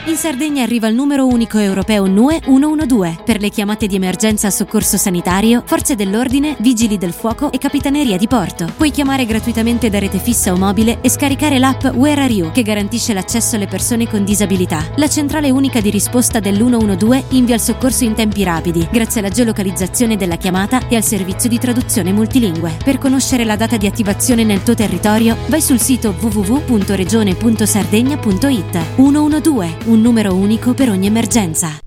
In Sardegna arriva il numero unico europeo NUE 112 per le chiamate di emergenza a soccorso sanitario, forze dell'ordine, vigili del fuoco e capitaneria di porto. Puoi chiamare gratuitamente da rete fissa o mobile e scaricare l'app Where Are You, che garantisce l'accesso alle persone con disabilità. La centrale unica di risposta dell'112 invia il soccorso in tempi rapidi, grazie alla geolocalizzazione della chiamata e al servizio di traduzione multilingue. Per conoscere la data di attivazione nel tuo territorio, vai sul sito www.regione.sardegna.it. 112, un numero unico per ogni emergenza.